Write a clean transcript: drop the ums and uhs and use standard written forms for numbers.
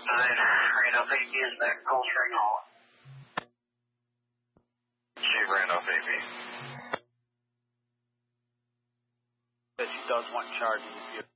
Randolph AP is back. Coldstream Hall. Chief Randolph AP. That she does want charge in the future.